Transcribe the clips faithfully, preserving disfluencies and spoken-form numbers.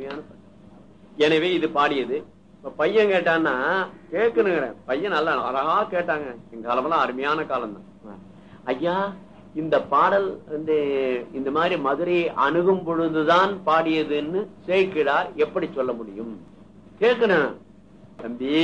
அருமையான பாட்டு. எனவே இது பாடியது. இப்ப பையன் கேட்டான்னா கேட்கணுங்கிற பையன் நல்லா அழகா கேட்டாங்க. எங்க காலமெல்லாம் அருமையான காலம் தான். ஐயா இந்த பாடல் வந்து இந்த மாதிரி மதுரையை அணுகும் பொழுதுதான் பாடியதுன்னு சேக்கிழார் எப்படி சொல்ல முடியும்? கேட்கணும் தம்பி.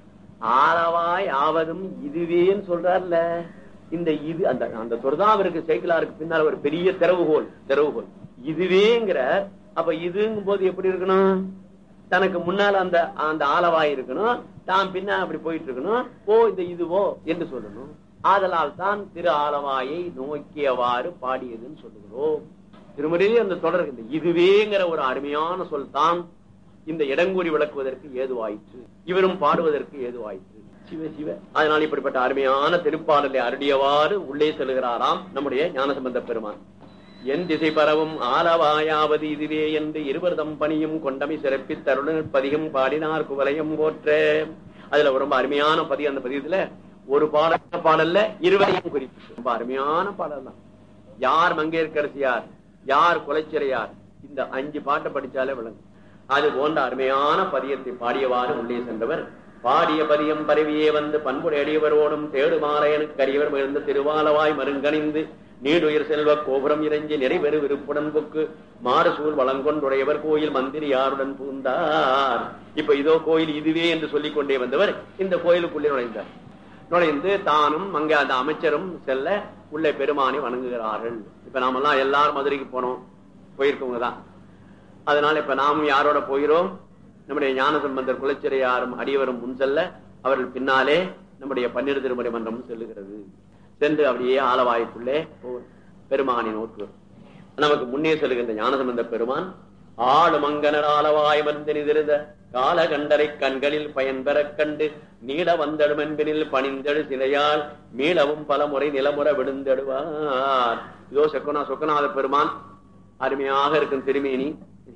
ஆளவாய் ஆவதும் இதுவேன்னு சொல்றாருல. இந்த இது அந்த அந்த சொர்தாவிற்கு சேக்கிழாருக்கு பின்னால் ஒரு பெரிய திறவுகோல் திறவுகோல் இதுவேங்கிற. அப்ப இதுங்கும் போது எப்படி இருக்கணும்? தனக்கு முன்னால் அந்த அந்த ஆளவாய் இருக்கணும், தான் பின்னா அப்படி போயிட்டு இருக்கணும். ஓ இந்த இதுவோ என்று சொல்லணும். ஆதலால் தான் திரு ஆலவாயை நோக்கியவாறு பாடியதுன்னு சொல்லுகிறோம். திருமுறையிலே அந்த தொடர் இந்த இதுவேங்கிற ஒரு அருமையான சொல் தான் இந்த இடங்கூறி விளக்குவதற்கு ஏதுவாயிற்று, இவரும் பாடுவதற்கு ஏதுவாயிற்று. சிவ சிவ. அதனால் இப்படிப்பட்ட அருமையான திருப்பாடலை அருளியவாறு உள்ளே செல்கிறாராம் நம்முடைய ஞானசம்பந்த பெருமான். என் திசை பரவும் ஆலவாயாவது இதுவே என்று இருவர்தம் பணியும் கொண்டமை சிறப்பி தருணர் பதிகம் பாடினார் குவலையம் போற்ற. அதுல ரொம்ப அருமையான பதியம். அந்த பதியத்துல ஒரு பாடல் பாடல்ல இருவரையும் குறிப்பிட்டு ரொம்ப அருமையான பாடல் தான். யார் மங்கையர்க்கரசியார், யார் குலச்சிறையார், இந்த அஞ்சு பாட்டை படிச்சாலே விளங்கும். அது போன்ற அருமையான பதியத்தை பாடியவாறு உள்ளே சென்றவர். பாடிய பதியம் பரவியே வந்து பண்புடை அடியவரோடும் தேடுமாலையனுக்கு அடியவர் மிகுந்த திருவாலவாய் மருங்கணிந்து நீடுயிர் செல்வ கோபுரம் இறைஞ்சி நிறைவேறு விருப்புடன் புக்கு மாறு சூழ் வளங்கொண்டுடையவர் கோயில் மந்திரி யாருடன் பூந்தார். இப்ப இதோ கோயில் இதுவே என்று சொல்லிக் கொண்டே வந்தவர் இந்த கோயிலுக்குள்ளே நுழைந்தார். நுழைந்து தானும் அங்க அந்த அமைச்சரும் செல்ல உள்ள பெருமானை வணங்குகிறார்கள். இப்ப நாமெல்லாம் எல்லாரும் மதுரைக்கு போனோம், போயிருக்கவங்க தான். அதனால இப்ப நாமும் யாரோட போகிறோம்? நம்முடைய ஞானசம்பந்தர் குலச்சிறையாரும் அடியவரும் முன் செல்ல அவர்கள் பின்னாலே நம்முடைய பன்னிரு திருமுறை மன்றம் செல்லுகிறது. சென்று அப்படியே ஆலவாய்க்குள்ளே பெருமானை நோக்குவர். நமக்கு முன்னே செல்லுகின்ற ஞானசம்பந்த பெருமான் ஆடு மங்கனர் ஆலவாய் வந்து நிதிருத கால கண்டரை கண்களில் பயன்பெற கண்டு நீட வந்தடும் என்பனில் பணிந்தெழு சிலையால் மீளவும் பல முறை நிலமுறை விழுந்தெடுவார். இதோ சொக்கனா சொக்கநாத பெருமான் அருமையாக இருக்கும் திருமேனி.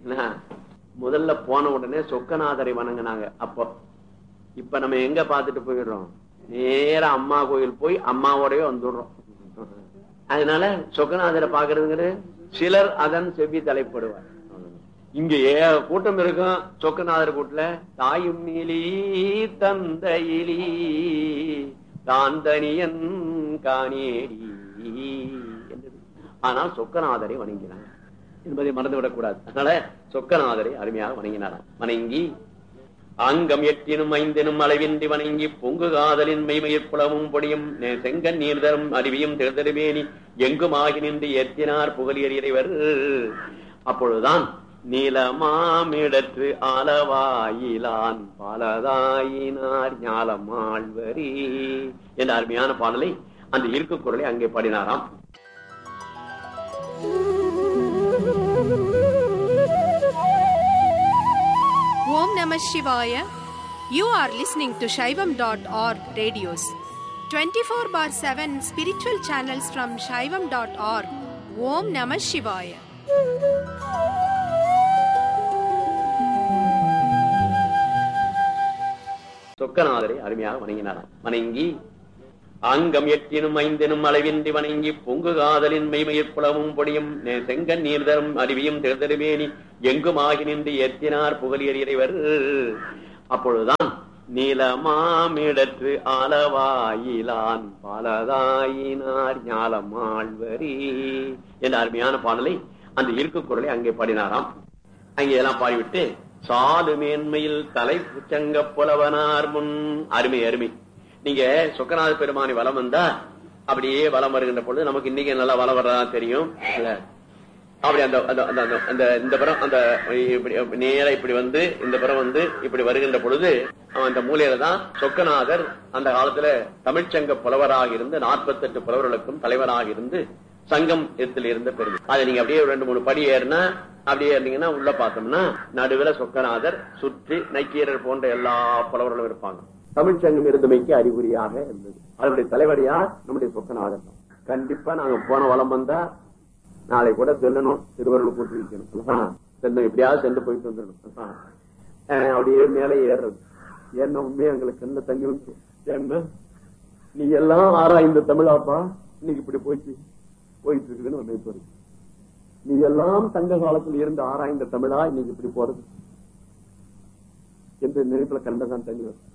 முதல்ல போன உடனே சொக்கநாதரை வணங்கினாங்க. அப்போ இப்ப நம்ம எங்க பாத்துட்டு போயிடுறோம்? நேர அம்மா கோயில் போய் அம்மாவோடய வந்துடுறோம். அதனால சொக்கநாதரை பாக்குறதுங்கிறது சிலர் அதன் செவ்வி தலைப்படுவார். இங்க ஏ கூட்டம் இருக்கும் சொக்கநாதர் கூட்டல. தாயும் நீலி தந்தையிலி தான் தனியன் காணேடி என்று. ஆனால் சொக்கநாதரை வணங்கினார் என்பதை மறந்துவிடக் கூடாது. அதனால சொக்கநாதரை அருமையாக வணங்கினாராம். வணங்கி அங்கம் எட்டினும் ஐந்தினும் அளவின்றி வணங்கி பொங்கு காதலின் மெய்மயிர் புலமும் பொடியும் செங்கன் நீர்தரும் அருவியும் தேர்தலுமேனி எங்கும் ஆகி நின்று ஏற்றினார் புகழியர் இறைவர். அப்பொழுதுதான் நீலமாமிடற்று ஆலவாயிலான் பாலதாயினார் ஞாலமாழ்வரி என்ற அருமையான பாடலை அந்த இருக்கு குரலை அங்கே பாடினாராம். Om Namah Shivaya. You are listening to Shaivam dot org radios. twenty-four bar seven spiritual channels from Shaivam dot org. Om Namah Shivaya. சொக்கநாதரை அருமையாக வணங்கினாராம். வணங்கி அங்கம் எட்டினும் ஐந்தினும் அளவின்றி வணங்கி பொங்கு காதலின் மெய்மயிர் புலமும் பொடியும் செங்கன் நீர்தரும் அருவியும் தேர்தலுமேனி எங்கும் ஆகி நின்று ஏற்றினார் புகழியர் இறைவர். அப்பொழுதுதான் நீலமாமிடற்று ஆலவாயிலான் பாலதாயினார் ஞாலமாழ்வரி என்ற அருமையான பாடலை அந்த இருக்கு குரலை அங்கே பாடினாராம். அங்கே எல்லாம் பாடிவிட்டு சாது மேன்மையில் தலை புச்சங்க புலவனார் முன். அருமை அருமை. நீங்க சொக்கநாத பெருமானி வலம் வந்தா அப்படியே வலம் வருகின்ற பொழுது நமக்கு இன்னைக்கு நல்லா வலம் வர்றதா தெரியும். அப்படி அந்த அந்த இந்த புறம் அந்த நேர இப்படி வந்து இந்த புறம் வந்து இப்படி வருகின்ற பொழுது அந்த மூலையில தான் சொக்கநாதர் அந்த காலத்துல தமிழ்ச்சங்க புலவராக இருந்து நாற்பத்தி எட்டு புலவர்களுக்கும் தலைவராக இருந்து சங்கம் இடத்தில் இருந்த பெருமை. அதை நீங்க அப்படியே ரெண்டு மூணு படி ஏறினா அப்படியே இருந்தீங்கன்னா உள்ள பார்த்தோம்னா நடுவில் சொக்கநாதர் சுற்றி நக்கீரர் போன்ற எல்லா புலவர்களும் இருப்பாங்க. தமிழ்ச்சங்கம் இருந்தமைக்கு அறிகுறியாக இருந்தது. அதனுடைய தலைவரையா நம்முடைய சொக்கநாதர் தான். கண்டிப்பா நாங்க போன வளம் வந்தா நாளை கூட சொல்லணும், திருவருள் கூட்டி வைக்கணும். சென்று எப்படியாவது சென்று போயிட்டு வந்துடணும். அப்படியே மேலே ஏறுறது ஏன்னா உண்மையை எங்களுக்கு என்ன தங்கி வந்து ஏன்னா நீ எல்லாம் ஆறாய்ந்த தமிழாப்பா இன்னைக்கு இப்படி போச்சு போயிட்டு இருக்குதுன்னு ஒரு நினைப்பு. நீ எல்லாம் சங்க காலத்தில் இருந்து ஆராய்ந்த தமிழா இன்னைக்கு இப்படி போறது என்று நினைப்புல கண்டதான் தண்ணி வரும்.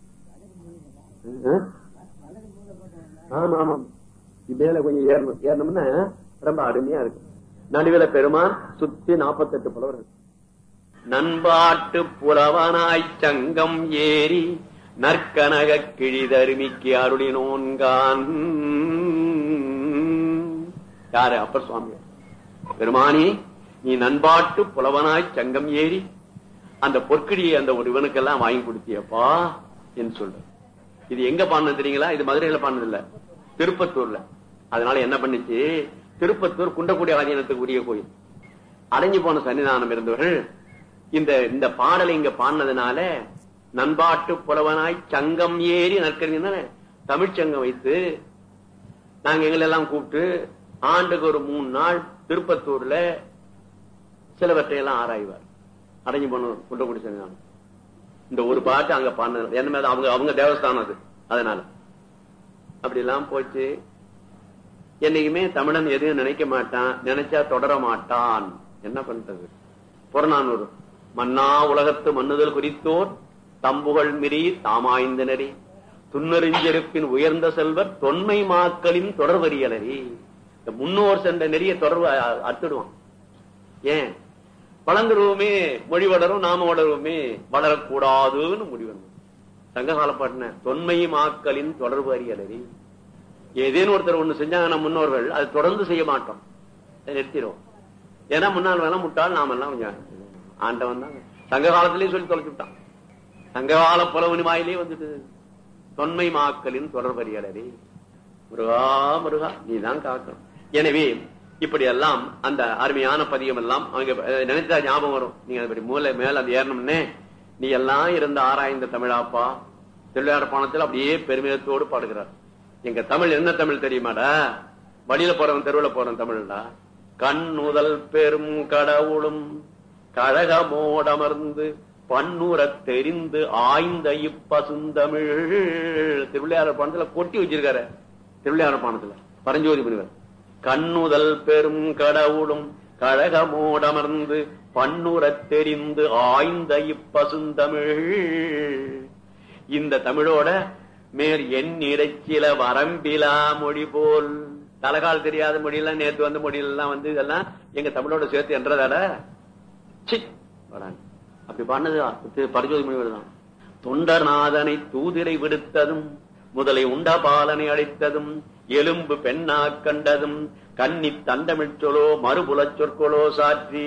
ஆமா ஆமா மேல கொஞ்சம் ஏறணும். ஏறணும்னா ரொம்ப அருமையா இருக்கும். நடுவில பெருமான் சுத்தி நாற்பத்தி எட்டு புலவர்கள். நண்பாட்டு புலவனாய் சங்கம் ஏறி நற்கனக கிழிதருமிக்கு அருளினோன்கான். யாரு? அப்பர் சுவாமி. பெருமானி நீ நண்பாட்டு புலவனாய் சங்கம் ஏறி அந்த பொற்கிடியை அந்த ஒரு இவனுக்கெல்லாம் வாங்கி கொடுத்தியப்பா என்று சொல்ற. இது எங்க பாடினது தெரியுங்களா? இது மதுரையில பாடினது இல்ல, திருப்பத்தூர்ல. அதனால என்ன பண்ணிச்சு, திருப்பத்தூர் குண்டக்குடி ஆதீனத்துக்கு உரிய கோயில். அடைஞ்சு போன சன்னிதானம் இருந்தவர்கள் இந்த இந்த பாடலை இங்க பாடினதுனால நண்பாட்டு புலவனாய் சங்கம் ஏறி நற்கறிஞர் தமிழ்ச்சங்கம் வைத்து நாங்க எங்களெல்லாம் கூப்பிட்டு ஆண்டுக்கு ஒரு மூணு நாள் திருப்பத்தூர்ல சிலவற்றையெல்லாம் ஆராய்வார். அடைஞ்சு போன குண்டக்குடி சன்னிதானம் இந்த ஒரு பாட்டு அங்க பாடினது என்ன, அவங்க அவங்க தேவஸ்தானம் அது. அதனால அப்படி எல்லாம் போச்சு. என்னைக்குமே தமிழன் எதையும் நினைக்க மாட்டான், நினைச்சா தொடர மாட்டான். என்ன பண்றது? புறநானூறு மன்னா உலகத்து மன்னுதல் குறித்தோர் தம்புகள் மிரி தாமாய்ந்தனரி துன்னறிஞ்செருப்பின் உயர்ந்த செல்வர் தொன்மை மாக்களின் தொடர்வரியலரி. இந்த முன்னோர் சென்ற நெறிய தொடர்பு அத்துடுவான். ஏன் வளர்ந்துருவோமே, மொழி வளரும், நாம வளருவோமே, வளரக்கூடாதுன்னு முடிவணும். சங்ககால பாட்டின தொன்மை மாக்களின் தொடர்பு அறியலரி. ஏதேன்னு ஒருத்தர் ஒண்ணு செஞ்சாங்கன்னா முன்னோர்கள் அது தொடர்ந்து செய்ய மாட்டோம், நிறுத்திடுவோம். ஏன்னா முன்னாள் வேணா முட்டாள், நாம எல்லாம் கொஞ்சம் ஆண்டவன் தான். சங்க காலத்திலேயே சொல்லி தொலைச்சுட்டான். சங்ககால புலவனி வாயிலே வந்துட்டு தொன்மை மாக்களின் தொடர்பறியலரி. முருகா முருகா நீதான் காக்கணும். எனவே இப்படி எல்லாம் அந்த அருமையான பதியம் எல்லாம் அவங்க நினைச்சா ஞாபகம் வரும். நீங்க அப்படி மூளை மேல அது ஏறணும்னே, நீ எல்லாம் இருந்த ஆராய்ந்த தமிழாப்பா. திருவிளையாடப்பாணத்தில் அப்படியே பெருமிதத்தோடு பாடுகிறார். எங்க தமிழ் என்ன தமிழ் தெரியுமாடா? வழியில போறவன் தெருவில் போறவன் தமிழ்டா. கண் முதல் பெரும் கடவுளும் கழகமோடமர்ந்து பன்னுர தெரிந்து ஆய்ந்த இப்பசுந்தமிழ். திருவிளையாடப்பாணத்துல கொட்டி வச்சிருக்காரு. திருவிளையாடப்பாணத்துல பரஞ்சோதி முனிவர் கண்ணுதல் பெரும் கடவுளும் கழகமோடமர்ந்து பன்னுர தெரிந்து ஆய்ந்த இப்பசுந்தமிழ். இந்த தமிழோட மேற் என் இறைச்சில வரம்பிலா மொழி போல். தலகால் தெரியாத மொழியெல்லாம் நேற்று வந்த மொழியெல்லாம் வந்து இதெல்லாம் எங்க தமிழோட சேர்த்து என்றதாட அப்படி பண்ணது பரஞ்சோதி முனிவர் தான். தொண்டர்நாதனை தூதிரை விடுத்ததும் முதலை உண்ட பாலனை அழைத்ததும் எலும்பு பெண்ணா கண்டதும் கன்னி தண்டமிழ் சொலோ மறுபுலச் சொற்கொலோ சாற்றி.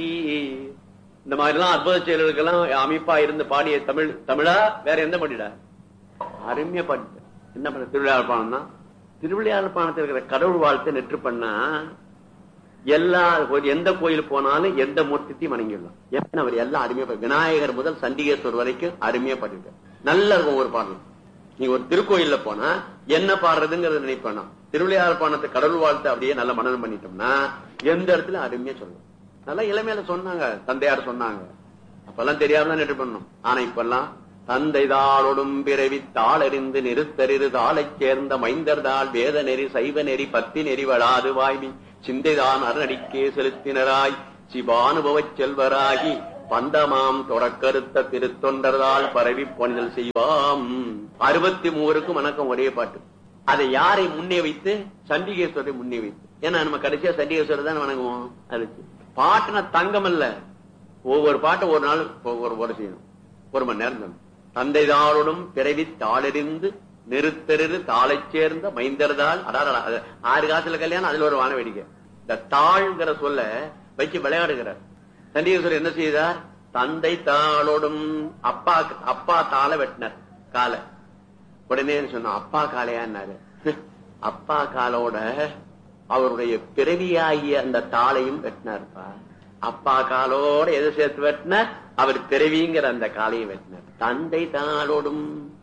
இந்த மாதிரி எல்லாம் அற்புத செயல்களுக்கெல்லாம் அமைப்பா இருந்து பாடிய தமிழ் தமிழா வேற எந்த மொழிடா? அருமையா பாட்டு. என்ன பண்ண திருவிளையாடப்பாணம் தான். திருவிளையாடப்பாணத்தில் இருக்கிற கடவுள் வாழ்த்தை நெற்று பண்ணா எல்லா எந்த கோயில் போனாலும் எந்த மூர்த்தியும் வணங்கிடலாம். ஏன்னா அவர் எல்லாம் அருமையா விநாயகர் முதல் சண்டிகேஸ்வர் வரைக்கும் அருமையா பாடிருக்காரு. நல்லா இருக்கும் ஒரு பாடல். நீங்க ஒரு திருக்கோயில்ல போனா என்ன பாடுறதுங்கிறத நினைப்பா. திருவிளையாடப்பாணத்தை கடவுள் வாழ்த்தை அப்படியே நல்லா மனனம் பண்ணிட்டோம்னா எந்த இடத்துல அருமையா சொல்லணும். நல்லா இளமையில சொன்னாங்க, தந்தையார் சொன்னாங்க. அப்பெல்லாம் தெரியாமதான் நெற்று பண்ணணும். ஆனா இப்பெல்லாம் தந்தை தாளொடும் பிறவி தாளறிந்து நிறுத்தறிறு தாளைச் சேர்ந்த மைந்தர் தாள் வேத நெறி சைவ நெறி பத்தி நெறி வளாது வாய்மி சிந்தைதான் அருணடிக்கே செலுத்தினராய் சிவானுபவச் செல்வராகி பந்தமாம் தொடக்கருத்த திருத்தொண்டர்தால் பரவி பணிதல் செய்வாம். அறுபத்தி மூவருக்கும் வணக்கம் ஒரே பாட்டு. அதை யாரை முன்னே வைத்து? சண்டிகேஸ்வரை முன்னே வைத்து. ஏன்னா நம்ம கடைசியா சண்டிகேஸ்வரர் தான் வணங்குவோம். அதுக்கு பாட்டுனா தங்கம் அல்ல. ஒவ்வொரு பாட்டை ஒரு நாள் ஒவ்வொரு ஒரு செய்யணும், ஒரு மணி நேரம் சொல்லணும். தந்தை தாளுடன் பிறவி தாளறிந்து நிறுத்தரு தாளைச் சேர்ந்த மைந்தர்தாள். அதாவது ஆறு காசுல கல்யாணம், அதுல ஒரு வான வேடிக்கை. இந்த தாழ்ங்கிற சொல்ல வச்சு விளையாடுகிறார் சண்டிகேஸ்வரர். என்ன செய்தார்? தந்தை தாளோடும் அப்பா அப்பா தாளை வெட்டினார் காலை. உடனே சொன்ன அப்பா காலையான்னாரு. அப்பா காலோட அவருடைய பிறவியாகிய அந்த தாளையும் வெட்டினார்ப்பா. அப்பா காலோட எதை சேர்த்து வெட்டினார்? அவர் பிறவிங்கிற அந்த காலையும் வெட்டினார். தந்தை தாளோடும்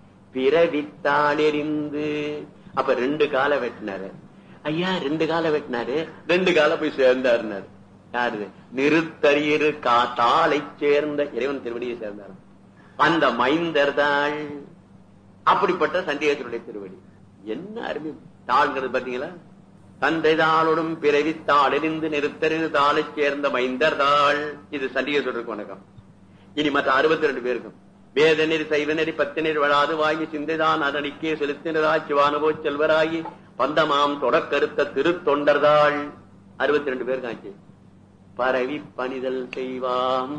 பிறவித்தாளெறிந்து. அப்ப ரெண்டு காலை வெட்டினாரு. ஐயா ரெண்டு காலை வெட்டினாரு, ரெண்டு காலை போய் சேர்ந்தாருனாரு. யாரு? நிறுத்தறியரு கா தாளை சேர்ந்த இறைவன் திருவடியை சேர்ந்தார் அந்த மைந்தர் தாள். அப்படிப்பட்ட சண்டிகேஸ்வருடைய திருவடி என்ன அருமை. தாள்ங்கிறது பாத்தீங்களா? தந்தைதாளுடன் பிறவித்தாள் எரிந்து நிறுத்தறிந்து தாளைச் சேர்ந்த மைந்தர்தாள். இது சண்டிகை சொல்றதுக்கு வணக்கம். இனி மற்ற அறுபத்தி ரெண்டு பேருக்கும் வேதநெறி சைவநெறி பத்தினெறி வளாது வாங்கி சிந்தைதான் அதனிக்கே செலுத்தினரா சிவானுபோ செல்வராகி பந்தமாம் தொடக்கருத்த திருத்தொண்டர்தாள். அறுபத்தி ரெண்டு பேருக்கு ஆச்சு. பரவி பணிதல் செய்வாம்.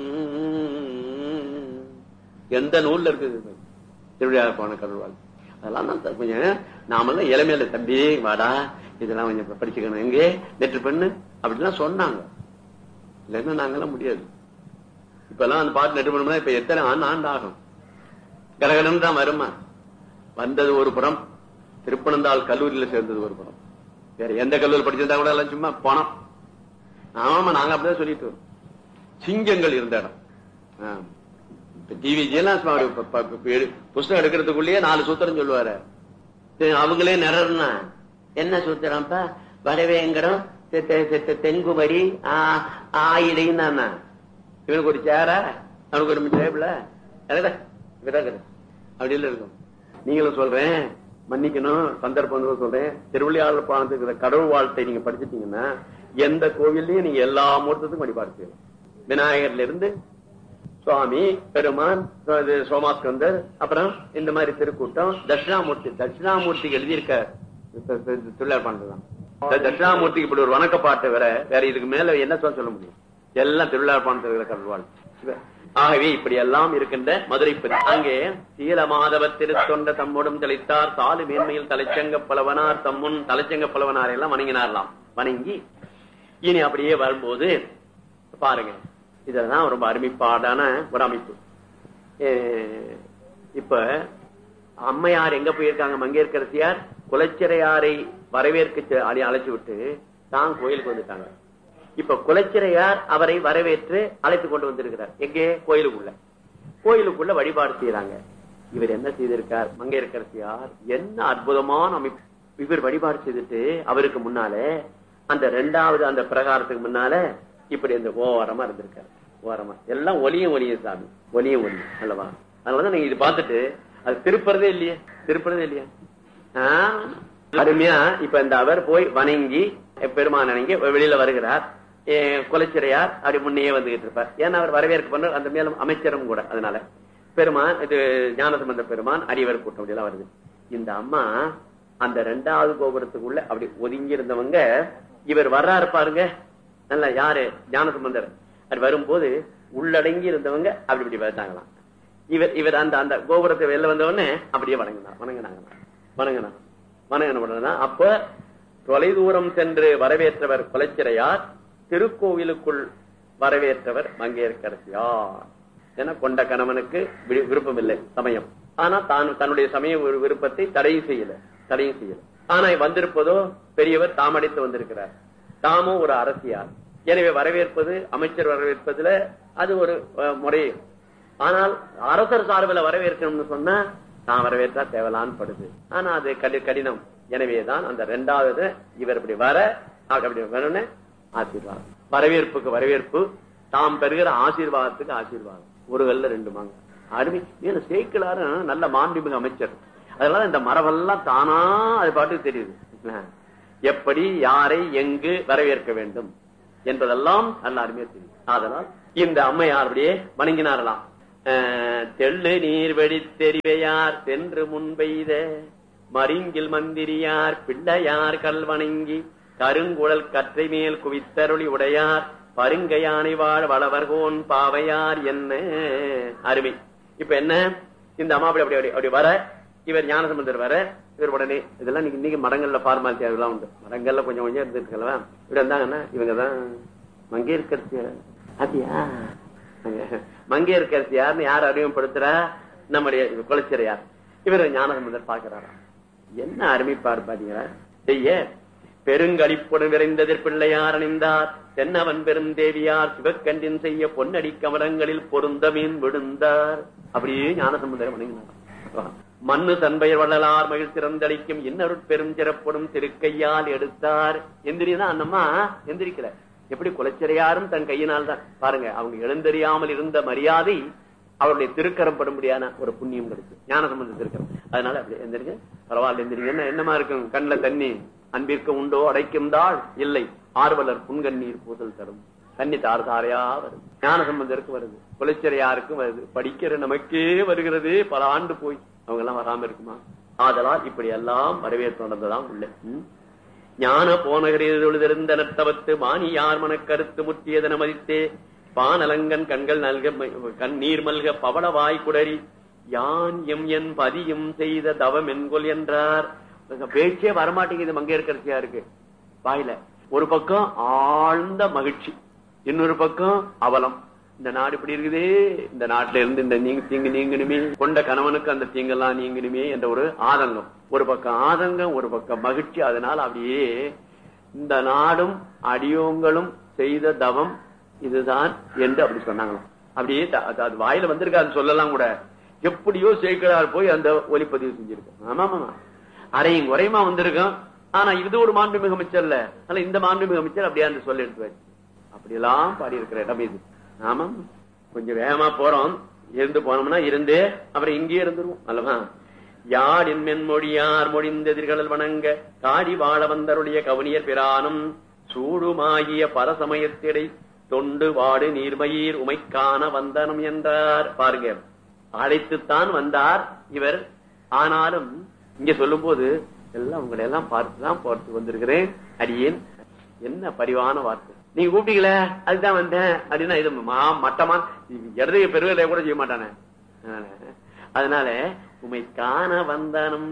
எந்த நூல்ல இருக்குது திருவிழா போன கருள்வாள். அதெல்லாம் தான் கொஞ்சம் நாமெல்லாம் இளமையில தம்பி வாடா இதெல்லாம் கொஞ்சம் படிச்சுக்கணும், எங்கே நெற்று பெண்ணு அப்படிலாம் சொன்னாங்க. இல்லைன்னா நாங்கெல்லாம் முடியாது. இப்ப எல்லாம் அந்த பாட்டு நெற்று பண்ணா இப்ப எத்தனை ஆண்டு ஆண்டு ஆகும். கடகடம் தான் வருமா. வந்தது ஒரு புறம், திருப்பனந்தாள் கல்லூரியில சேர்ந்தது ஒரு புறம். வேற எந்த கல்லூரியில் படிச்சிருந்தா கூட எல்லாம் சும்மா பணம். ஆமா நாங்க அப்படிதான் சொல்லிட்டு வரோம். சிங்கங்கள் இருந்த இடம். டிவிஜி எல்லாம் புஸ்தகம் எடுக்கிறதுக்குள்ளேயே நாலு சூத்திரம் சொல்லுவாரு. அவங்களே நிறன்னா என்ன சூத்திரம்ப்பா, வடவேங்கடம் தென்குமரி ஆயிலையும் தானா. இவனுக்கு ஒரு சேரா, அவனுக்கு ஒரு டேபிள அப்படி இருக்கும். நீங்களும் சொல்றேன், மன்னிக்கணும் சந்தர்ப்பம் சொல்றேன். திருவிளையாடல் பாடத்துக்கு கடவுள் வாழ்த்தை நீங்க படிச்சுட்டீங்கன்னா எந்த கோவில்லையும் நீங்க எல்லா மூர்த்தத்துக்கும் வழிபாடு செய்யலாம். விநாயகர்ல இருந்து சுவாமி, பெருமான், சோமாஸ்கந்தர், அப்புறம் இந்த மாதிரி திருக்கூட்டம், தட்சிணாமூர்த்தி. தட்சிணாமூர்த்திக்கு எழுதியிருக்க திருவிழா பாண்டதான். தட்சிணாமூர்த்திக்கு இப்படி ஒரு வணக்க பாட்டை வேற வேற இதுக்கு மேல என்ன சொல்ல முடியும்? எல்லாம் திருவிழா பாண்டத்துல கடவுள். ஆகவே இப்படி எல்லாம் இருக்கின்ற மதுரை பெண் அங்கே சீலமாதவ திருத்தொண்ட தம்மோடும் தெளித்தார் சாலு மேன்மையில் தலைச்சங்க பலவனார் தம்முன் தலைச்சங்க பலவனார் எல்லாம் வணங்கினாரலாம். வணங்கி இனி அப்படியே வரும்போது பாருங்க, இதெல்லாம் ரொம்ப அருமைப்பாடான ஒரு அமைப்பு. இப்ப அம்மையார் எங்க போயிருக்காங்க? மங்கையர்க்கரசியார் குலச்சிறையாரை வரவேற்க அழைச்சு விட்டு தான் கோயிலுக்கு வந்துட்டாங்க. இப்ப குலச்சிறையார் அவரை வரவேற்று அழைத்து கொண்டு வந்திருக்கிறார். எங்கே? கோயிலுக்குள்ள. கோயிலுக்குள்ள வழிபாடு செய்யறாங்க. இவர் என்ன செய்திருக்கார்? மங்கையர்க்கரசியார் என்ன அற்புதமான அமைப்பு. இவர் வழிபாடு செய்துட்டு அவருக்கு முன்னாலே அந்த இரண்டாவது அந்த பிரகாரத்துக்கு முன்னால இப்படி அந்த ஓரமா இருந்திருக்காரு. ஓரமா எல்லாம் ஒலியும் ஒலியும் சாமி, ஒலியும் ஒலியும் அல்லவா. அதனாலதான் நீங்க இது பார்த்துட்டு அது திருப்புறதே இல்லையே, திருப்புறதே இல்லையா. அருமையா இப்ப இந்த அவர் போய் வணங்கி பெருமான் வணங்கி வெளியில வருகிறார். குலச்சிறையார் அப்படி முன்னையே வந்துகிட்டு இருப்பார். ஏன்னா அவர் வரவேற்க பண்ண அந்த மேலும் அமைச்சரும் கூட. அதனால பெருமான் இது ஞானசம்பந்த பெருமான் அரியவர் கூட்டம் அப்படியெல்லாம் வருது. இந்த அம்மா அந்த இரண்டாவது கோபுரத்துக்குள்ள அப்படி ஒதுங்கி இருந்தவங்க இவர் வர்றாரு பாருங்க. நல்ல யாரு? ஞானசம்பந்தர். அது வரும்போது உள்ளடங்கி இருந்தவங்க அப்படி இப்படி வந்தாங்களாம். இவர் இவர் அந்த அந்த கோபுரத்தை வெளில வந்தவொடனே அப்படியே வணங்கினார் வணங்கினாங்க வணங்கினாங்க வணங்கின. அப்ப தொலை தூரம் சென்று வரவேற்றவர் குலச்சிறையார், திருக்கோவிலுக்குள் வரவேற்றவர் மங்கையர்க்கரசியார். என கொண்ட கணவனுக்கு விருப்பம் இல்லை சமயம். ஆனா தான் தன்னுடைய சமய விருப்பத்தை தடையும் செய்யல தடையும் செய்யல. ஆனா வந்திருப்பதோ பெரியவர் தாமடித்து வந்திருக்கிறார். தாமும் ஒரு அரசியார். எனவே வரவேற்பது அமைச்சர் வரவேற்பதுல அது ஒரு முறை. ஆனால் அரசர் சார்பில் வரவேற்கணும்னு சொன்னா தான் வரவேற்றா தேவலான்னு படுது. ஆனா அது கடி கடினம். எனவேதான் அந்த இரண்டாவது இவர் இப்படி வர அப்படி வரணும்னு ஆசீர்வாதம். வரவேற்புக்கு வரவேற்பு, தாம் பெறுகிற ஆசீர்வாதத்துக்கு ஆசீர்வாதம். ஒரு கல்ல ரெண்டு மாங்க அருமை. சேக்கிழாரும் நல்ல மாண்புமிகு அமைச்சர். அதனால இந்த மரபெல்லாம் தானா அது பாட்டுக்கு தெரியுது. எப்படி யாரை எங்கு வரவேற்க வேண்டும் என்பதெல்லாம் நல்ல அருமையா தெரியும். அதனால் இந்த அம்மையார் அப்படியே வணங்கினாரலாம். தெள்ளு நீர் வெடி தெரிவையார் சென்று முன்பெய்த மருங்கில் மந்திரியார் பிள்ளையார் கல் வணங்கி கருங்குழல் கற்றை மேல் குவித்தருளி உடையார் பருங்கையானை வாழ் வளவர்கோன் பாவையார் என்ன அருமை. இப்ப என்ன இந்த அம்மா அப்படி அப்படி அப்படி வர இவர் ஞானசம்பந்தர் வர இவர் உடனே இதெல்லாம் இன்னைக்கு மடங்கள்ல ஃபார்மாலிட்டி அதெல்லாம் உண்டு. மடங்கள்ல கொஞ்சம் கொஞ்சம் இருந்துருக்கா இப்படி வந்தாங்கன்னா இவங்கதான் மங்கையர்க்கரசியார். அப்படியா? மங்கையர்க்கரசியார்னு யார் அறிமுகப்படுத்துறா? நம்முடைய குலச்சிறையார். இவர் ஞானசம்பந்தர் பாக்குறாரா? என்ன அருமைப்பாடு பாத்தீங்களா? செய்ய பெருங்களிப்புடன் விரைந்ததில் பிள்ளையார் அணிந்தார் தென்னவன் பெரும் தேவியார் சிவக்கண்டின் செய்ய பொன்னடி கமலங்களில் பொருந்த மீன் விழுந்தார். அப்படியே ஞானசம்பந்தர் வணங்கினார். மண்ணு தன்பெயர் வள்ளலார் மகிழ் சிறந்தளிக்கும் இன்னொரு பெரும் சிறப்படும் திருக்கையால் எடுத்தார். எந்திரிதான் அந்தம்மா எந்திரிக்கல. எப்படி குலச்சிறையாரும் தன் கையினால் தான் பாருங்க. அவங்க எழுந்தறியாமல் இருந்த மரியாதை அவருடைய திருக்கரம் படும்படியான ஒரு புண்ணியம் கிடைச்சு ஞானசம்பந்த திருக்கரம். அதனால அப்படி எந்திரிங்க, பரவாயில்ல எந்திரிங்க. என்ன என்னமா இருக்கும்? கண்ணுல தண்ணி அன்பிற்கு உண்டோ அடைக்கும் தாள் இல்லை, ஆர்வலர் புன்கண்ணீர் பூதல் தரும். கண்ணி தார் தாரையா வருது. ஞான சம்பந்தருக்கு வருது, குலச்சிறையாருக்கும் வருது, படிக்கிற நமக்கே வருகிறது. பல ஆண்டு போய் அவங்க எல்லாம் வராம இருக்குமா? ஆதலால் இப்படி எல்லாம் வரவேற்பு நடந்ததான் உள்ள. ஞான போனகரிருந்த நட்டவத்து மானி யார் மன கருத்து முற்றியதன மதித்தே பானலங்கன் கண்கள் நல்க கண்ணீர் மல்க பவளவாய் குடரி யான் எம் என் பதியும் செய்த தவம் என்கொல் என்றார். பேச்சே வரமாட்டேங்குது மங்கையர்க்கரசியா இருக்கு வாயில. ஒரு பக்கம் ஆழ்ந்த மகிழ்ச்சி, இன்னொரு பக்கம் அவலம். இந்த நாடு இப்படி இருக்குதே, இந்த நாட்டுல இருந்து இந்த நீங்க தீங்கு நீங்கணுமே, கொண்ட கணவனுக்கு அந்த தீங்கெல்லாம் நீங்கணுமே என்ற ஒரு ஆதங்கம். ஒரு பக்கம் ஆதங்கம், ஒரு பக்கம் மகிழ்ச்சி. அதனால அப்படியே இந்த நாடும் அடியோங்களும் செய்த தவம் இதுதான் என்று அப்படி சொன்னாங்களாம். அப்படியே அது வாயில வந்திருக்காது சொல்லலாம் கூட. எப்படியோ சேர்க்கிறார் போய் அந்த ஒலிப்பதிவு செஞ்சிருக்கோம். ஆமா ஆமா, அரையும் குறையுமா வந்திருக்கோம். ஆனா இது ஒரு மாண்புமிகு அமைச்சர் இல்ல, ஆனா இந்த மாண்புமிகு அமைச்சர் அப்படியே அந்த சொல்ல எடுத்து வச்சு அப்படியெல்லாம் பாடி இருக்கிற இடம் இது. ஆமா, கொஞ்சம் வேகமா போறோம், இருந்து போனோம்னா இருந்தே அப்புறம் இங்கேயே இருந்துருவோம் அல்லவா. யாடின் மென்மொழியார் மொழிந்த எதிர்கடல் வணங்க காடி வாழ வந்தருடைய கவனியர் பிரானும் சூடுமாகிய பரசமயத்திடை தொண்டு வாடு நீர்மயிர் உமைக்கான வந்தனம் என்றார். பாருங்க, அழைத்துத்தான் வந்தார் இவர். ஆனாலும் இங்க சொல்லும் போது எல்லாம் உங்களை எல்லாம் பார்த்துதான் பார்த்து வந்திருக்கிறேன் அடியேன். என்ன பரிவான வார்த்தை, நீங்க கூப்பிட்டீங்களே அதுதான் வந்தேன் அப்படின்னா இது மட்டமா இடது பெருவிலை கூட செய்ய மாட்டானே. அதனால உமை காண வந்தனம்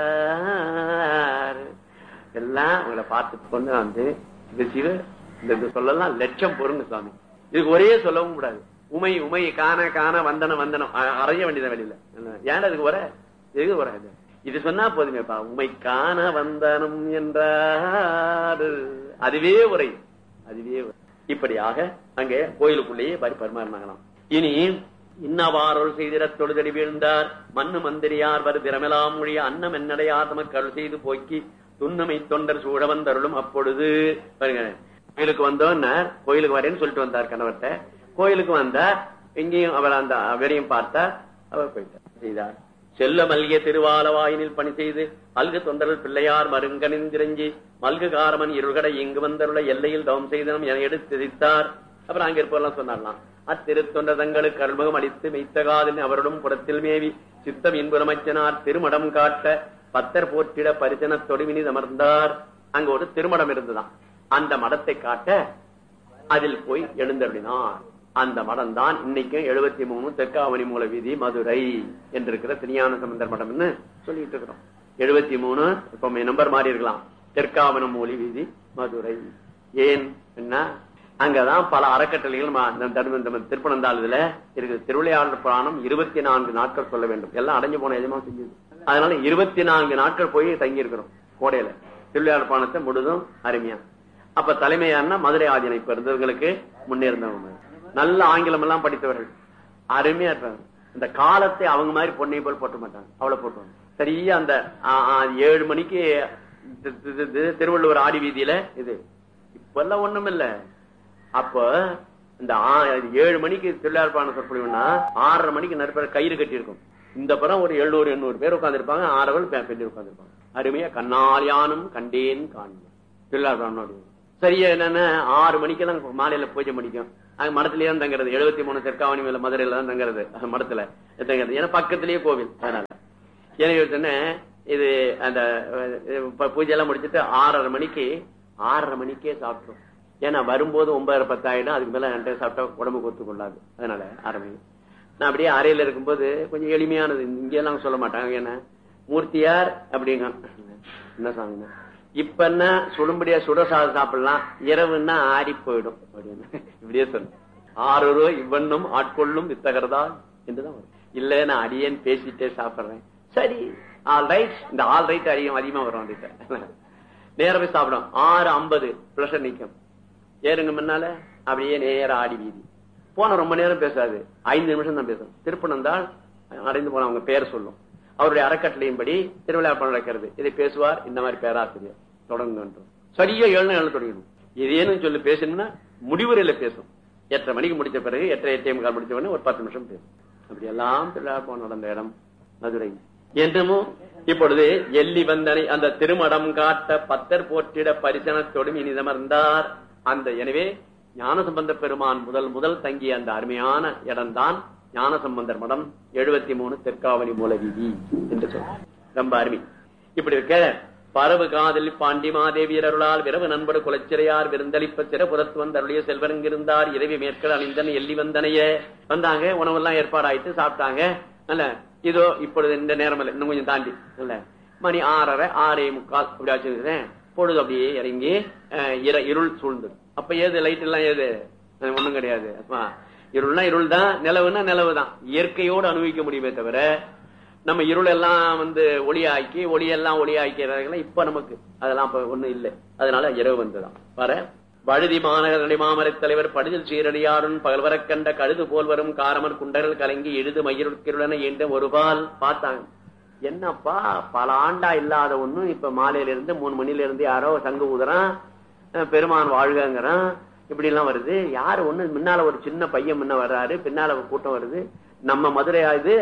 என்றார். எல்லாம் உங்களை பார்த்து கொண்டு வந்து இந்த சிவ இந்த சொல்லலாம் லட்சம் பொருங்க சுவாமி. இதுக்கு ஒரே சொல்லவும் கூடாது. உமை உமை காண காண வந்தனம் வந்தனம் அறைய வேண்டியத வெளியில. ஏன் அதுக்கு வர எது வர இது சொன்னா போதுமேப்பா. உமை காண வந்தனம் என்றார். அதுவே உரை, அதுவே உரை. இப்படியாக அங்கே கோயிலுக்குள்ளேயே பரி பரிமாறினாங்களாம். இனி இன்னவாரோல் செய்திட தொழுதடி வீழ்ந்தார் மண்ணு மந்திரியார் வரு திறமெலாம் மொழிய அன்னம் என்னடையார் தமக்கு அருள் செய்து போக்கி துண்ணுமை தொண்டர் சூழ வந்தருளும். அப்பொழுது பாருங்க, கோயிலுக்கு வந்தோம், கோயிலுக்கு வரேன்னு சொல்லிட்டு வந்தார் கணவர்கிட்ட. கோயிலுக்கு வந்தார், எங்கேயும் அவர் அந்த அவரையும் பார்த்தார், அவர் போயிட்டார் செய்தார். செல்ல மல்கிய திருவாலவாயினில் பணி செய்து அல்கு தொண்டர்கள் பிள்ளையார் மருங்கனிந்திரஞ்சி மல்கு காரமன் இருள்கடை இங்கு வந்தருள எல்லையில் தவம் செய்தனம் என எடுத்திருத்தார். அப்புறம் அங்க இருப்பெல்லாம் சொன்னார்லாம். அத்திருத்தொண்ட தங்களுக்கு அருள்முகம் அளித்து மெய்த்தகாதில் அவருடன் புறத்தில் மேவி சித்தம் இன்புறமச்சனார் திருமடம் காட்ட பத்தர் போற்றிட பரிசன தொடுவினி அமர்ந்தார். அங்க ஒரு திருமடம் இருந்துதான். அந்த மடத்தை காட்ட அதில் போய் எழுந்தருளினார். அந்த மடம் தான் இன்னைக்கும் எழுபத்தி மூணு தெற்காவணி மூல வீதி மதுரை என்றிருக்கிற திருஞான சம்பந்தர் மடம் சொல்லிட்டு இருக்கிறோம். எழுபத்தி மூணு இப்ப நம்பர் மாறி இருக்கலாம். தெற்காவணி மூலி வீதி மதுரை. ஏன் என்ன, அங்கதான் பல அறக்கட்டளைகள் திருப்பனந்தாள் இதுல இருக்கு. திருவிளையாடல் புராணம் இருபத்தி நான்கு நாட்கள் சொல்ல வேண்டும். எல்லாம் அடைஞ்சு போன எஜமா செஞ்சது. அதனால இருபத்தி நான்கு நாட்கள் போய் தங்கி இருக்கிறோம் கோடையில. திருவிளையாடல் புராணத்தை முழுதும் அருமையா. அப்ப தலைமையான மதுரை ஆதீனம் இருந்தவர்களுக்கு முன்னேறந்தவங்க, நல்ல ஆங்கிலம் எல்லாம் படித்தவர்கள், அருமையா இருப்பாங்க. இந்த காலத்தை அவங்க மாதிரி பொன்னை போல் போட்ட மாட்டாங்க, அவ்வளவு போட்டுவாங்க. சரியா அந்த ஏழு மணிக்கு திருவள்ளுவர் ஆடி வீதியில இது இப்ப எல்லாம் ஒண்ணும் இல்ல. அப்ப இந்த ஏழு மணிக்கு திருவிழாப்பான சொற்பொழிவுனா ஆறரை மணிக்கு நடுப்ப கயிறு கட்டி இருக்கும். இந்த புறம் ஒரு எழுநூறு எண்ணூறு பேர் உட்கார்ந்து இருப்பாங்க, ஆறவள் பெண்ணு உட்கார்ந்து இருப்பாங்க. அருமையா கண்ணால் யானும் கண்டேன் காண்பேன் திருவிழாப்பானோட. சரியா என்னன்னா ஆறு மணிக்கெல்லாம் மாலையில பூஜை முடிக்கும். அங்க மடத்திலேயே தான் தங்குறது. எழுபத்தி மூணு தெற்காவணி மேல மதுரையில தான் தங்குறது மடத்துல தங்குறது. ஏன்னா பக்கத்திலேயே கோவில். அதனால எனவே இது அந்த பூஜை எல்லாம் முடிச்சுட்டு ஆறரை மணிக்கு ஆறரை மணிக்கே சாப்பிட்டோம். ஏன்னா வரும்போது ஒன்பதரை பத்தாயிடும், அதுக்கு மேல சாப்பிட்டா உடம்புக்கு ஒத்துக்கொள்ளாது. அதனால ஆறு மணி நான் அப்படியே அறையில இருக்கும்போது கொஞ்சம் எளிமையானது. இங்கெல்லாம் சொல்ல மாட்டாங்க. ஏன்னா மூர்த்தியார் அப்படிங்க என்ன சாமிங்க இப்ப என்ன சுடும்படியா சுட சாதம் சாப்பிடலாம், இரவுன்னா ஆறி போயிடும் அப்படின்னு இப்படியே சொல்லு. ஆறு ரூபாய் இவ்வண்ணும் ஆட்கொள்ளும் வித்தகரதா என்றுதான் வரும். இல்ல நான் அடியேன் பேசிட்டே சாப்பிடுறேன். சரி ஆல் ரைட். இந்த ஆல் ரைட் அதிகம் அதிகமா வரும். நேரமே சாப்பிடும். ஆறு ஐம்பது பிளஷர் நிக்கும். ஏறுங்க முன்னால அப்படியே நேர ஆடி வீதி போன ரொம்ப நேரம் பேசாது, ஐந்து நிமிஷம் தான் பேசும். திருப்பனந்தாள் அடைந்து போன அவங்க பேர் சொல்லும். அவருடைய அறக்கட்டளையின்படி திருவிழா நடக்கிறது. இதை பேசுவார் இந்த மாதிரி பேராசிரியர் தொடங்கு. சரியா ஏழு ஏழு தொடங்கணும். இதேன்னு சொல்லி பேசணும்னா முடிவுரையில பேசும். எட்டரை மணிக்கு முடிச்ச பிறகு எட்டரை எட்டே முக்கால் முடிச்ச உடனே ஒரு பத்து நிமிஷம் பேசும். அப்படி எல்லாம் திருவிழா நடந்த இடம் மதுரை. என்னமோ இப்பொழுது எள்ளி வந்தனை அந்த திருமடம் காட்ட பத்தர் போற்றிட பரிசனத்தோடும் இனிதமர்ந்தார். அந்த எனவே ஞானசம்பந்த பெருமான் முதல் முதல் தங்கிய அந்த அருமையான இடம்தான் ஞானசம்பந்தர் மடம், எழுபத்தி மூணு தெற்காவணி மூல வீதி என்று சொல்ற. ரொம்ப அருமை. இப்படி இருக்க பரவு காதல் பாண்டி மாதேவியர் அருளால் விரவு நண்படு குலச்சிறையார் விருந்தளிப்ப சிறப்புறத்து வந்தருடைய செல்வரங்கிருந்தார். இரவி மேற்கள் அணிந்தன் எள்ளி வந்தனைய வந்தாங்க. உணவெல்லாம் ஏற்பாடாயிட்டு சாப்பிட்டாங்க. அல்ல இதோ இப்பொழுது இந்த நேரம் இல்ல, இன்னும் கொஞ்சம் தாண்டி இல்ல மணி ஆறரை ஆறே முக்கால் அப்படி வச்சிருக்கிறேன். பொழுது அப்படியே இறங்கி இருள் சூழ்ந்து. அப்ப ஏது லைட் எல்லாம் ஏது ஒண்ணும் கிடையாது. இருள்னா இருள் தான், நிலவுன்னா நிலவு தான். இயற்கையோடு அனுபவிக்க முடியுமே தவிர நம்ம இருள் எல்லாம் வந்து ஒளியாக்கி ஒளியெல்லாம் ஒளியாக்கிறாங்க இப்ப நமக்கு அதெல்லாம் இப்ப ஒண்ணும் இல்லை. அதனால இரவு வந்துதான் பாரு. வழுதி மாநகர மாமரை தலைவர் படுதல் சீரடியாருன் பகல்வர கண்ட கழுது போல் வரும் காரமர் குண்டர்கள் கலங்கி எழுது மயிருக்கிருளன என்ற ஒருபால் பார்த்தாங்க. என்னப்பா பல ஆண்டா இல்லாத ஒண்ணு இப்ப மாலையில இருந்து மூணு மணில இருந்து யாரோ சங்கு ஊதுறான், பெருமான் வாழ்கங்கிறான், இப்படி எல்லாம் வருது. யாரு ஒண்ணு முன்னால ஒரு சின்ன பையன் முன்ன வர்றாரு, பின்னால ஒரு கூட்டம் வருது. நம்ம மதுரையா இது,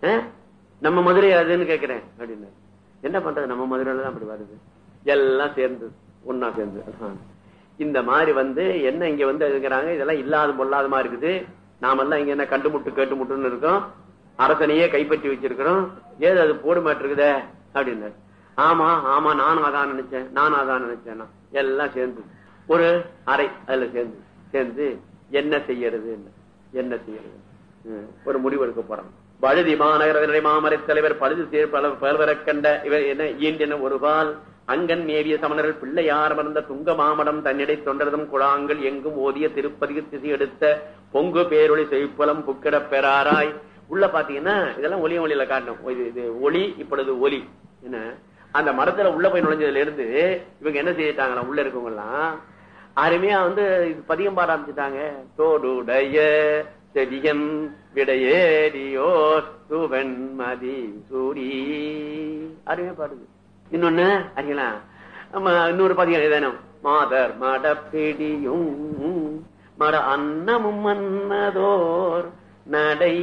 நம்ம மதுரையா இதுன்னு கேக்குறேன் அப்படின்னு. என்ன பண்றது, நம்ம மதுரையில தான் அப்படி வருது. எல்லாம் சேர்ந்து ஒன்னா சேர்ந்து இந்த மாதிரி வந்து என்ன இங்க வந்து இருக்கிறாங்க. இதெல்லாம் இல்லாத பொல்லாதமா இருக்குது. நாமெல்லாம் இங்க என்ன கண்டு முட்டு கேட்டு முட்டுன்னு இருக்கோம். அரசனையே கைப்பற்றி வச்சிருக்கிறோம். ஏது அது போடு மாட்டிருக்குதே அப்படின்னு. ஆமா ஆமா நானும் அதான் நினைச்சேன், நானும் அதான் நினைச்சேன். எல்லாம் சேர்ந்து ஒரு அறை அதுல சேர்ந்து சேர்ந்து என்ன செய்யறது என்ன செய்யறது ஒரு முடிவு எடுக்க போறோம். வழுதி மாநகர மாமரை தலைவர் பழுது பல்வர கண்ட இவர் என்ன ஈண்டின ஒருபால் அங்கன் மேவிய சமணர்கள் பிள்ளையார் மறந்த துங்க மாமடம் தன்னிடை தொண்டரதும் குழாங்கள் எங்கும் ஓதிய திருப்பதி திசை எடுத்த பொங்கு பேரொளி செய்ப்பலம் புக்கிட பெறாராய். உள்ள பாத்தீங்கன்னா இதெல்லாம் ஒளியும் ஒளியில காட்டணும். இது ஒளி இப்பொழுது ஒலி என்ன அந்த மரத்துல உள்ள போய் நுழைஞ்சதுல இருந்து இவங்க என்ன செய்யிட்டாங்களா, உள்ள இருக்கவங்க எல்லாம் அருமையா வந்து பதியம் பாட ஆரம்பிச்சுட்டாங்க. தோடுடைய செவியன் விடையேடியோ சுவன் மதி சூரி அருமையா பாடுது. இன்னொன்னு அறிங்களா, இன்னொரு பதியம் ஏதேனும் மாதர் மடப்பிடியும் மட அன்னமும் மன்னதோர் நடை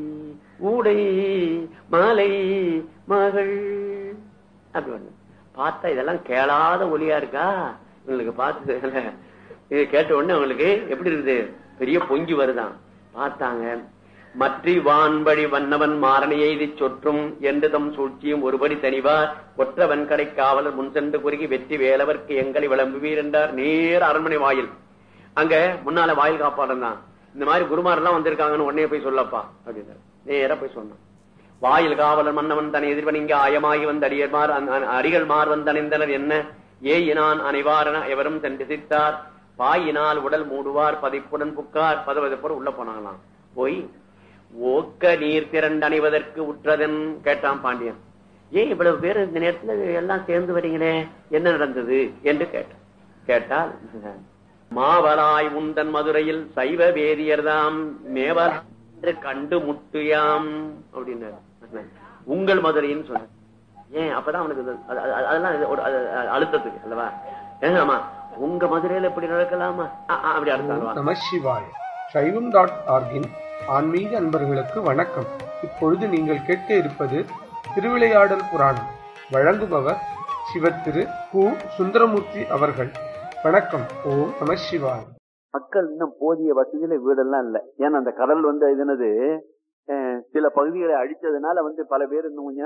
ஊடை மாலை மகள் அப்படி ஒண்ணு பார்த்தா இதெல்லாம் கேளாத ஒலியா இருக்கா இவங்களுக்கு. பார்த்து இது கேட்ட உடனே அவங்களுக்கு எப்படி இருக்குது, பெரிய பொங்கி வருதான். பார்த்தாங்க. மற்றி வான்படி வண்ணவன் மாறனை எய்தி சொற்றும் என்று தம் சூழ்ச்சியும் ஒருபடி தனிவார் ஒற்றவன் கடை காவலர் முன் சென்று குறுகி வெற்றி வேலவர்க்கு எங்களை விளம்புவீர் என்றார். நேர அரண்மனை வாயில், அங்க முன்னால வாயில் காப்பாளன் தான். இந்த மாதிரி குருமார் எல்லாம் வந்திருக்காங்கன்னு உடனே போய் சொல்லப்பா அப்படின்னாரு. நேர போய் சொன்னான். வாயில் காவலர் மன்னவன் தன் எதிர்வன் இங்க ஆயமாகி வந்த அடியர்மார் அடிகள் மார் வந்தணிந்தனர் என்ன ஏயினான் அனைவாரன எவரும் தண்டித்தார் பாயினால் உடல் மூடுவார் பதிப்புடன் புக்கார் பதவதப்போர் உள்ள போனாங்களாம். போய் ஓக்க நீர் திரண்டு அணிவதற்கு உற்றதன் கேட்டான் பாண்டியன். ஏன் இவ்வளவு பேர் இந்த நேரத்துல எல்லாம் சேர்ந்து வரீங்களே, என்ன நடந்தது என்று கேட்டான். கேட்டால் மாவலாய் உந்தன் மதுரையில் சைவ வேதியர்தாம் மேவல் கண்டு முட்டுயாம் அப்படின்னாரு. உங்கள் மதுரைன்னு சொன்ன ஏன் அப்பதான் அவனுக்கு அதெல்லாம் அழுத்தத்துக்கு அல்லவா. ஆமா உங்க மதுரையில எப்படி நடக்கலாமா அப்படி அர்த்தம். நம சிவாய. சைவம் டாட் ஆர்கின் ஆன்மீக அன்பர்களுக்கு வணக்கம். இப்பொழுது நீங்கள் கேட்க இருப்பது திருவிளையாடல் புராணம். வழங்குபவர் சிவத்திரு கு சுந்தரமூர்த்தி அவர்கள். வணக்கம். ஓம் நம சிவாய. மக்கள் இன்னும் போதிய வசதியில வீடெல்லாம் இல்ல. ஏன்னா அந்த கடல் வந்து இதுனது சில பகுதிகளை அழிச்சதுனால வந்து பல பேர் இன்னும் கொஞ்சம்